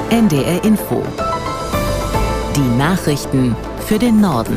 NDR Info. Die Nachrichten für den Norden.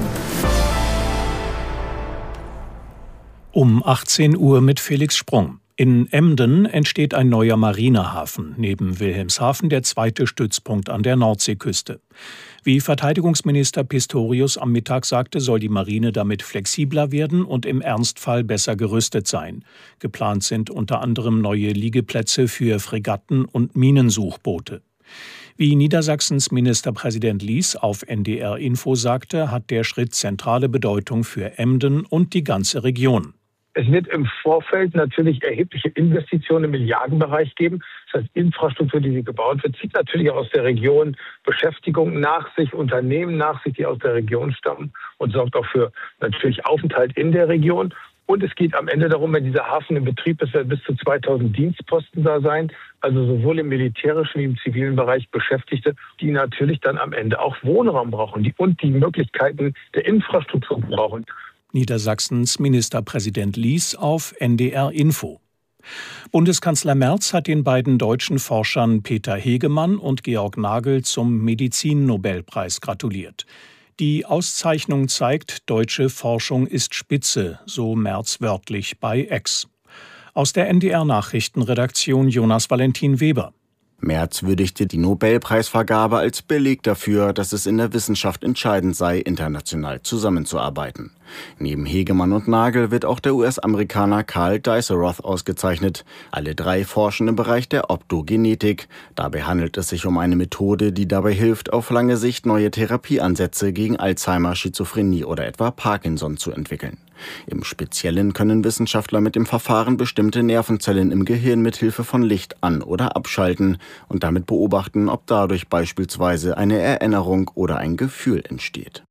Um 18 Uhr mit Felix Sprung. In Emden entsteht ein neuer Marinehafen, neben Wilhelmshaven der zweite Stützpunkt an der Nordseeküste. Wie Verteidigungsminister Pistorius am Mittag sagte, soll die Marine damit flexibler werden und im Ernstfall besser gerüstet sein. Geplant sind unter anderem neue Liegeplätze für Fregatten und Minensuchboote. Wie Niedersachsens Ministerpräsident Lies auf NDR Info sagte, hat der Schritt zentrale Bedeutung für Emden und die ganze Region. Es wird im Vorfeld natürlich erhebliche Investitionen im Milliardenbereich geben. Das heißt, Infrastruktur, die gebaut wird, zieht natürlich aus der Region Beschäftigung nach sich, Unternehmen nach sich, die aus der Region stammen und sorgt auch für natürlich Aufenthalt in der Region. Und es geht am Ende darum, wenn dieser Hafen in Betrieb ist, werden bis zu 2000 Dienstposten da sein, also sowohl im militärischen wie im zivilen Bereich Beschäftigte, die natürlich dann am Ende auch Wohnraum brauchen und die Möglichkeiten der Infrastruktur brauchen. Niedersachsens Ministerpräsident Lies auf NDR Info. Bundeskanzler Merz hat den beiden deutschen Forschern Peter Hegemann und Georg Nagel zum Medizin-Nobelpreis gratuliert. Die Auszeichnung zeigt, deutsche Forschung ist Spitze, so Merz wörtlich bei X. Aus der NDR-Nachrichtenredaktion Jonas Valentin Weber. Merz würdigte die Nobelpreisvergabe als Beleg dafür, dass es in der Wissenschaft entscheidend sei, international zusammenzuarbeiten. Neben Hegemann und Nagel wird auch der US-Amerikaner Carl Diceroth ausgezeichnet. Alle drei forschen im Bereich der Optogenetik. Dabei handelt es sich um eine Methode, die dabei hilft, auf lange Sicht neue Therapieansätze gegen Alzheimer, Schizophrenie oder etwa Parkinson zu entwickeln. Im Speziellen können Wissenschaftler mit dem Verfahren bestimmte Nervenzellen im Gehirn mit Hilfe von Licht an- oder abschalten und damit beobachten, ob dadurch beispielsweise eine Erinnerung oder ein Gefühl entsteht.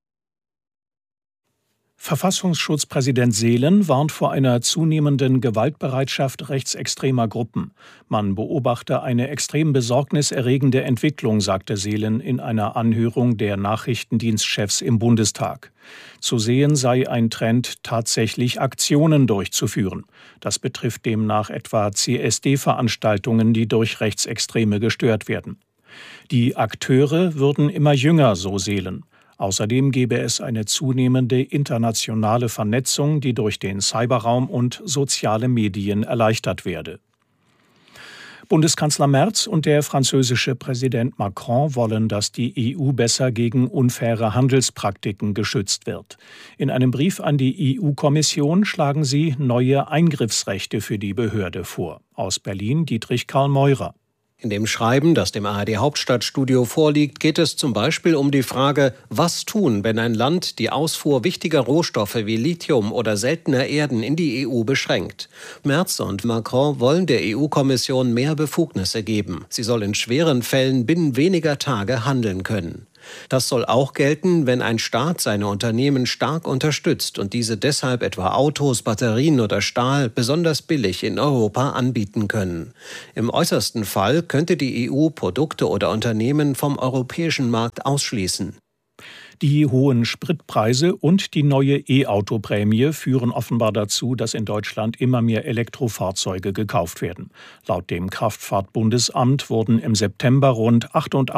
Verfassungsschutzpräsident Seelen warnt vor einer zunehmenden Gewaltbereitschaft rechtsextremer Gruppen. Man beobachte eine extrem besorgniserregende Entwicklung, sagte Seelen in einer Anhörung der Nachrichtendienstchefs im Bundestag. Zu sehen sei ein Trend, tatsächlich Aktionen durchzuführen. Das betrifft demnach etwa CSD-Veranstaltungen, die durch Rechtsextreme gestört werden. Die Akteure würden immer jünger, so Seelen. Außerdem gebe es eine zunehmende internationale Vernetzung, die durch den Cyberraum und soziale Medien erleichtert werde. Bundeskanzler Merz und der französische Präsident Macron wollen, dass die EU besser gegen unfaire Handelspraktiken geschützt wird. In einem Brief an die EU-Kommission schlagen sie neue Eingriffsrechte für die Behörde vor. Aus Berlin Dietrich Karl Meurer. In dem Schreiben, das dem ARD-Hauptstadtstudio vorliegt, geht es zum Beispiel um die Frage, was tun, wenn ein Land die Ausfuhr wichtiger Rohstoffe wie Lithium oder seltener Erden in die EU beschränkt. Merz und Macron wollen der EU-Kommission mehr Befugnisse geben. Sie soll in schweren Fällen binnen weniger Tage handeln können. Das soll auch gelten, wenn ein Staat seine Unternehmen stark unterstützt und diese deshalb etwa Autos, Batterien oder Stahl besonders billig in Europa anbieten können. Im äußersten Fall könnte die EU Produkte oder Unternehmen vom europäischen Markt ausschließen. Die hohen Spritpreise und die neue E-Auto-Prämie führen offenbar dazu, dass in Deutschland immer mehr Elektrofahrzeuge gekauft werden. Laut dem Kraftfahrtbundesamt wurden im September rund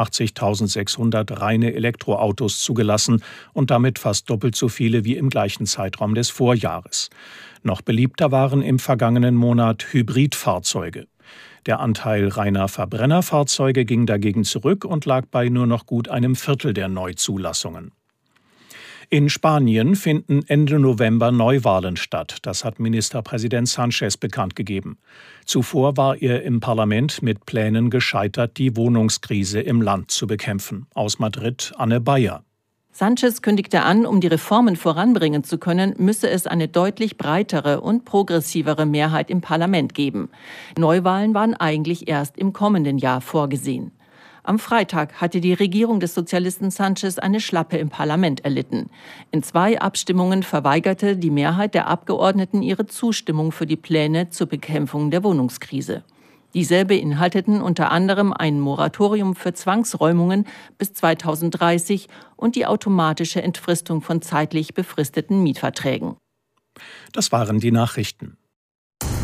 88.600 reine Elektroautos zugelassen und damit fast doppelt so viele wie im gleichen Zeitraum des Vorjahres. Noch beliebter waren im vergangenen Monat Hybridfahrzeuge. Der Anteil reiner Verbrennerfahrzeuge ging dagegen zurück und lag bei nur noch gut einem Viertel der Neuzulassungen. In Spanien finden Ende November Neuwahlen statt. Das hat Ministerpräsident Sánchez bekannt gegeben. Zuvor war er im Parlament mit Plänen gescheitert, die Wohnungskrise im Land zu bekämpfen. Aus Madrid Anne Bayer. Sánchez kündigte an, um die Reformen voranbringen zu können, müsse es eine deutlich breitere und progressivere Mehrheit im Parlament geben. Neuwahlen waren eigentlich erst im kommenden Jahr vorgesehen. Am Freitag hatte die Regierung des Sozialisten Sánchez eine Schlappe im Parlament erlitten. In 2 Abstimmungen verweigerte die Mehrheit der Abgeordneten ihre Zustimmung für die Pläne zur Bekämpfung der Wohnungskrise. Diese beinhalteten unter anderem ein Moratorium für Zwangsräumungen bis 2030 und die automatische Entfristung von zeitlich befristeten Mietverträgen. Das waren die Nachrichten.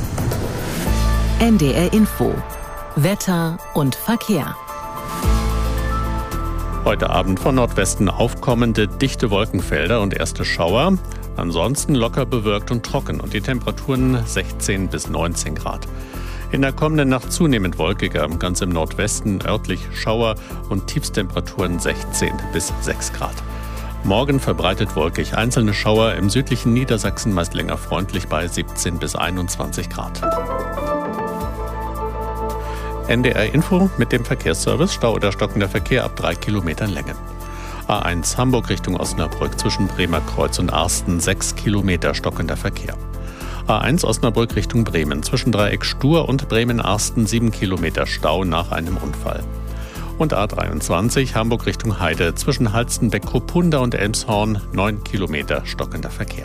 NDR Info. Wetter und Verkehr. Heute Abend von Nordwesten aufkommende dichte Wolkenfelder und erste Schauer. Ansonsten locker bewölkt und trocken und die Temperaturen 16 bis 19 Grad. In der kommenden Nacht zunehmend wolkiger, ganz im Nordwesten örtlich Schauer und Tiefstemperaturen 16 bis 6 Grad. Morgen verbreitet wolkig, einzelne Schauer im südlichen Niedersachsen meist länger freundlich bei 17 bis 21 Grad. NDR Info mit dem Verkehrsservice. Stau oder stockender Verkehr ab 3 Kilometern Länge. A1 Hamburg Richtung Osnabrück zwischen Bremerkreuz und Arsten 6 Kilometer stockender Verkehr. A1 Osnabrück Richtung Bremen zwischen Dreieck Stur und Bremen-Arsten 7 Kilometer Stau nach einem Unfall. Und A23 Hamburg Richtung Heide zwischen Halstenbeck-Kopunda und Elmshorn 9 Kilometer stockender Verkehr.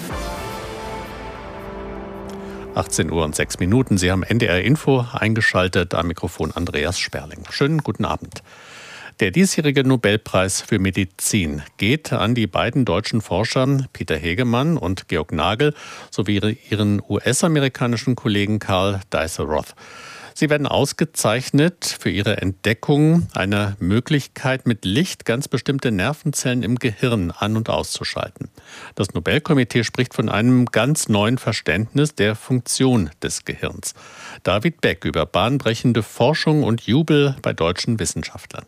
18 Uhr und 6 Minuten. Sie haben NDR Info eingeschaltet. Am Mikrofon Andreas Sperling. Schönen guten Abend. Der diesjährige Nobelpreis für Medizin geht an die beiden deutschen Forscher Peter Hegemann und Georg Nagel sowie ihren US-amerikanischen Kollegen Karl Deiseroth. Sie werden ausgezeichnet für ihre Entdeckung einer Möglichkeit, mit Licht ganz bestimmte Nervenzellen im Gehirn an- und auszuschalten. Das Nobelkomitee spricht von einem ganz neuen Verständnis der Funktion des Gehirns. David Beck über bahnbrechende Forschung und Jubel bei deutschen Wissenschaftlern.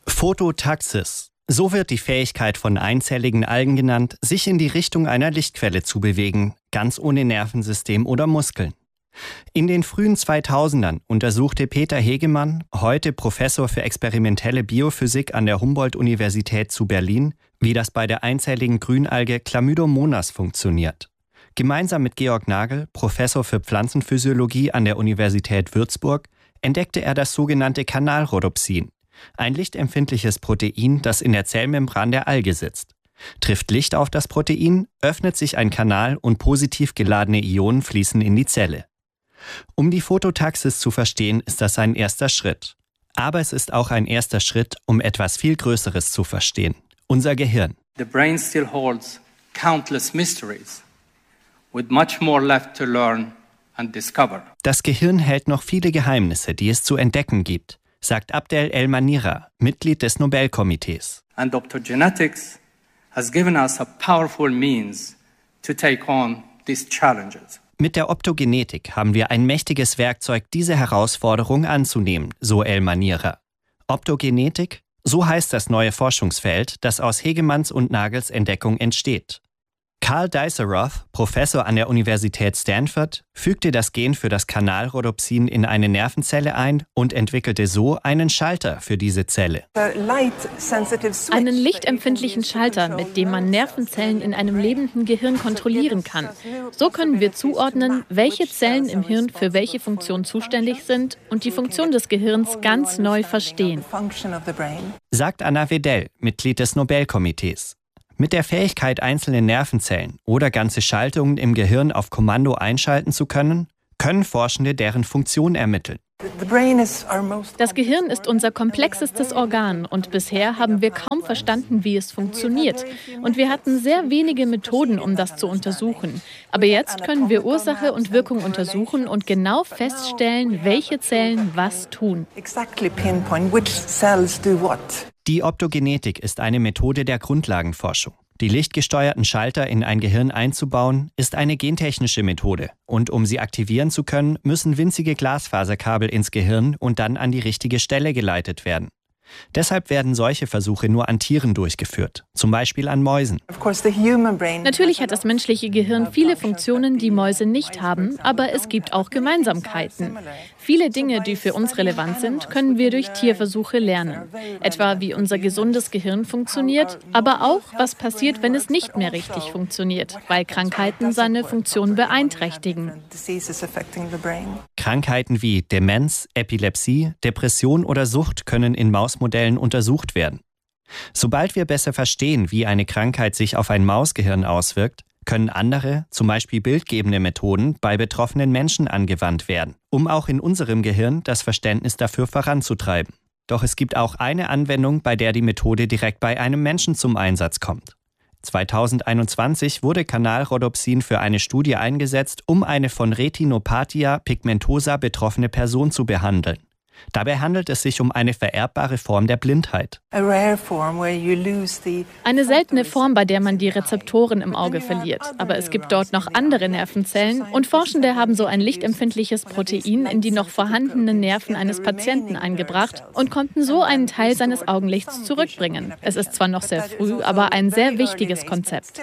Phototaxis. So wird die Fähigkeit von einzelligen Algen genannt, sich in die Richtung einer Lichtquelle zu bewegen, ganz ohne Nervensystem oder Muskeln. In den frühen 2000ern untersuchte Peter Hegemann, heute Professor für experimentelle Biophysik an der Humboldt-Universität zu Berlin, wie das bei der einzelligen Grünalge Chlamydomonas funktioniert. Gemeinsam mit Georg Nagel, Professor für Pflanzenphysiologie an der Universität Würzburg, entdeckte er das sogenannte Kanalrhodopsin, ein lichtempfindliches Protein, das in der Zellmembran der Alge sitzt. Trifft Licht auf das Protein, öffnet sich ein Kanal und positiv geladene Ionen fließen in die Zelle. Um die Phototaxis zu verstehen, ist das ein erster Schritt. Aber es ist auch ein erster Schritt, um etwas viel Größeres zu verstehen: unser Gehirn. The brain still holds countless mysteries, with much more left to learn and discover. Das Gehirn hält noch viele Geheimnisse, die es zu entdecken gibt, sagt Abdel El-Manira, Mitglied des Nobelkomitees. And optogenetics has given us a powerful means to take on these challenges. Mit der Optogenetik haben wir ein mächtiges Werkzeug, diese Herausforderung anzunehmen, so El-Manira. Optogenetik, so heißt das neue Forschungsfeld, das aus Hegemanns und Nagels Entdeckung entsteht. Karl Deiseroth, Professor an der Universität Stanford, fügte das Gen für das Kanalrhodopsin in eine Nervenzelle ein und entwickelte so einen Schalter für diese Zelle. Einen lichtempfindlichen Schalter, mit dem man Nervenzellen in einem lebenden Gehirn kontrollieren kann. So können wir zuordnen, welche Zellen im Hirn für welche Funktion zuständig sind und die Funktion des Gehirns ganz neu verstehen. Sagt Anna Wedell, Mitglied des Nobelkomitees. Mit der Fähigkeit, einzelne Nervenzellen oder ganze Schaltungen im Gehirn auf Kommando einschalten zu können, können Forschende deren Funktion ermitteln. Das Gehirn ist unser komplexestes Organ und bisher haben wir kaum verstanden, wie es funktioniert. Und wir hatten sehr wenige Methoden, um das zu untersuchen. Aber jetzt können wir Ursache und Wirkung untersuchen und genau feststellen, welche Zellen was tun. Die Optogenetik ist eine Methode der Grundlagenforschung. Die lichtgesteuerten Schalter in ein Gehirn einzubauen, ist eine gentechnische Methode. Und um sie aktivieren zu können, müssen winzige Glasfaserkabel ins Gehirn und dann an die richtige Stelle geleitet werden. Deshalb werden solche Versuche nur an Tieren durchgeführt, zum Beispiel an Mäusen. Natürlich hat das menschliche Gehirn viele Funktionen, die Mäuse nicht haben, aber es gibt auch Gemeinsamkeiten. Viele Dinge, die für uns relevant sind, können wir durch Tierversuche lernen. Etwa, wie unser gesundes Gehirn funktioniert, aber auch, was passiert, wenn es nicht mehr richtig funktioniert, weil Krankheiten seine Funktion beeinträchtigen. Krankheiten wie Demenz, Epilepsie, Depression oder Sucht können in Mausmodellen untersucht werden. Sobald wir besser verstehen, wie eine Krankheit sich auf ein Mausgehirn auswirkt, können andere, zum Beispiel bildgebende Methoden, bei betroffenen Menschen angewandt werden, um auch in unserem Gehirn das Verständnis dafür voranzutreiben. Doch es gibt auch eine Anwendung, bei der die Methode direkt bei einem Menschen zum Einsatz kommt. 2021 wurde Kanalrhodopsin für eine Studie eingesetzt, um eine von Retinopathia pigmentosa betroffene Person zu behandeln. Dabei handelt es sich um eine vererbbare Form der Blindheit. Eine seltene Form, bei der man die Rezeptoren im Auge verliert. Aber es gibt dort noch andere Nervenzellen und Forschende haben so ein lichtempfindliches Protein in die noch vorhandenen Nerven eines Patienten eingebracht und konnten so einen Teil seines Augenlichts zurückbringen. Es ist zwar noch sehr früh, aber ein sehr wichtiges Konzept.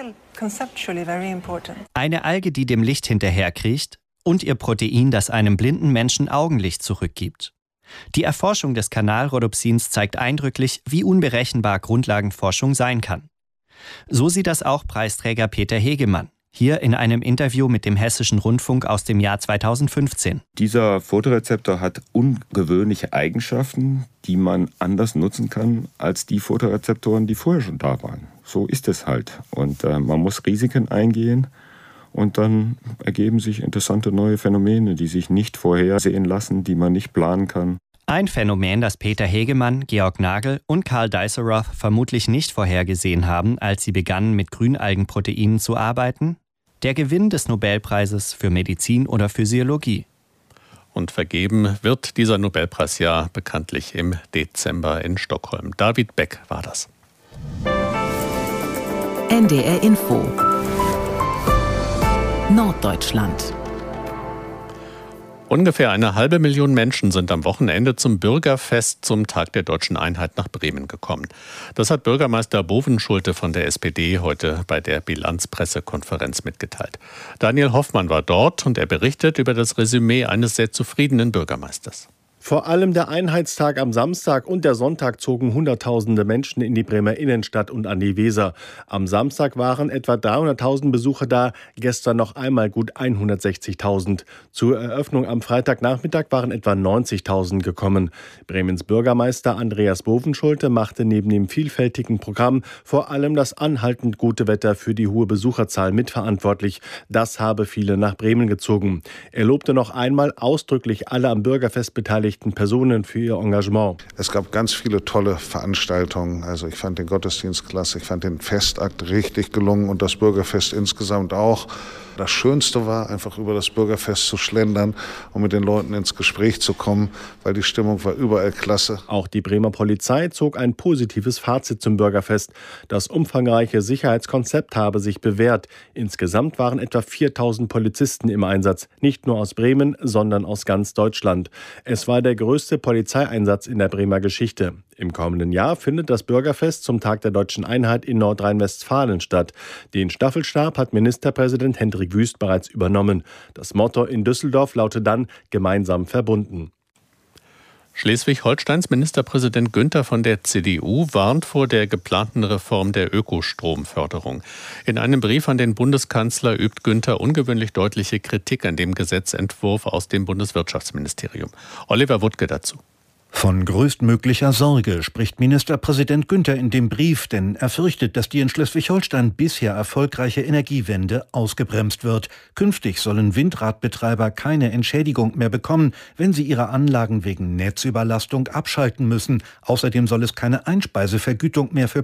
Eine Alge, die dem Licht hinterherkriecht und ihr Protein, das einem blinden Menschen Augenlicht zurückgibt. Die Erforschung des Kanalrhodopsins zeigt eindrücklich, wie unberechenbar Grundlagenforschung sein kann. So sieht das auch Preisträger Peter Hegemann, hier in einem Interview mit dem Hessischen Rundfunk aus dem Jahr 2015. Dieser Photorezeptor hat ungewöhnliche Eigenschaften, die man anders nutzen kann als die Photorezeptoren, die vorher schon da waren. So ist es halt. Und man muss Risiken eingehen. Und dann ergeben sich interessante neue Phänomene, die sich nicht vorhersehen lassen, die man nicht planen kann. Ein Phänomen, das Peter Hegemann, Georg Nagel und Karl Dijsselroth vermutlich nicht vorhergesehen haben, als sie begannen, mit Grünalgenproteinen zu arbeiten: der Gewinn des Nobelpreises für Medizin oder Physiologie. Und vergeben wird dieser Nobelpreis ja bekanntlich im Dezember in Stockholm. David Beck war das. NDR Info Norddeutschland. Ungefähr 500.000 Menschen sind am Wochenende zum Bürgerfest zum Tag der Deutschen Einheit nach Bremen gekommen. Das hat Bürgermeister Bovenschulte von der SPD heute bei der Bilanzpressekonferenz mitgeteilt. Daniel Hoffmann war dort und er berichtet über das Resümee eines sehr zufriedenen Bürgermeisters. Vor allem der Einheitstag am Samstag und der Sonntag zogen Hunderttausende Menschen in die Bremer Innenstadt und an die Weser. Am Samstag waren etwa 300.000 Besucher da, gestern noch einmal gut 160.000. Zur Eröffnung am Freitagnachmittag waren etwa 90.000 gekommen. Bremens Bürgermeister Andreas Bovenschulte machte neben dem vielfältigen Programm vor allem das anhaltend gute Wetter für die hohe Besucherzahl mitverantwortlich. Das habe viele nach Bremen gezogen. Er lobte noch einmal ausdrücklich alle am Bürgerfest beteiligten Personen für ihr Engagement. Es gab ganz viele tolle Veranstaltungen. Also ich fand den Gottesdienst klasse, ich fand den Festakt richtig gelungen und das Bürgerfest insgesamt auch. Das Schönste war, einfach über das Bürgerfest zu schlendern und mit den Leuten ins Gespräch zu kommen, weil die Stimmung war überall klasse. Auch die Bremer Polizei zog ein positives Fazit zum Bürgerfest. Das umfangreiche Sicherheitskonzept habe sich bewährt. Insgesamt waren etwa 4.000 Polizisten im Einsatz, nicht nur aus Bremen, sondern aus ganz Deutschland. Es war der größte Polizeieinsatz in der Bremer Geschichte. Im kommenden Jahr findet das Bürgerfest zum Tag der Deutschen Einheit in Nordrhein-Westfalen statt. Den Staffelstab hat Ministerpräsident Hendrik Wüst bereits übernommen. Das Motto in Düsseldorf lautet dann „Gemeinsam verbunden“. Schleswig-Holsteins Ministerpräsident Günther von der CDU warnt vor der geplanten Reform der Ökostromförderung. In einem Brief an den Bundeskanzler übt Günther ungewöhnlich deutliche Kritik an dem Gesetzentwurf aus dem Bundeswirtschaftsministerium. Oliver Wuttke dazu. Von größtmöglicher Sorge spricht Ministerpräsident Günther in dem Brief, denn er fürchtet, dass die in Schleswig-Holstein bisher erfolgreiche Energiewende ausgebremst wird. Künftig sollen Windradbetreiber keine Entschädigung mehr bekommen, wenn sie ihre Anlagen wegen Netzüberlastung abschalten müssen. Außerdem soll es keine Einspeisevergütung mehr für